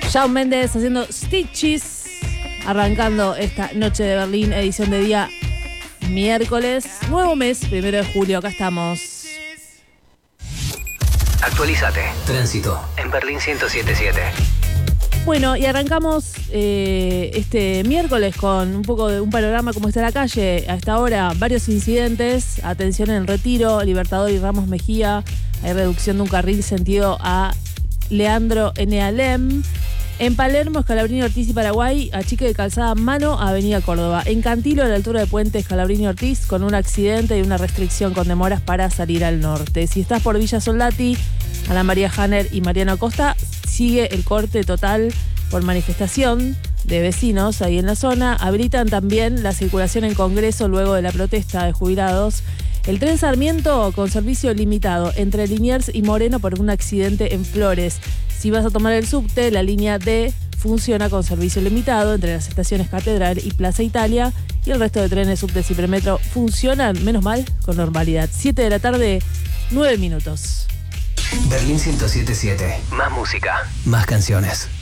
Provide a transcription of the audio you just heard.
Shawn Mendes haciendo Stitches, arrancando esta noche de Berlín, edición de día miércoles, nuevo mes, 1 de julio, acá estamos. Actualízate. Tránsito en Berlín 107.7. Bueno, y arrancamos este miércoles con un poco de un panorama como está la calle. A esta hora, varios incidentes. Atención en Retiro, Libertador y Ramos Mejía. Hay reducción de un carril sentido a Leandro N. Alem. En Palermo, Scalabrini Ortiz y Paraguay, achique de calzada Mano a Avenida Córdoba. En Cantilo, a la altura de Puente Scalabrini Ortiz, con un accidente y una restricción con demoras para salir al norte. Si estás por Villa Soldati, Ana María Hanner y Mariano Acosta, sigue el corte total por manifestación de vecinos ahí en la zona. Habilitan también la circulación en Congreso luego de la protesta de jubilados. El tren Sarmiento con servicio limitado entre Liniers y Moreno por un accidente en Flores. Si vas a tomar el subte, la línea D funciona con servicio limitado entre las estaciones Catedral y Plaza Italia, y el resto de trenes, subtes y premetro funcionan, menos mal, con normalidad. 7 de la tarde, 9 minutos. Berlín 107.7. Más música, más canciones.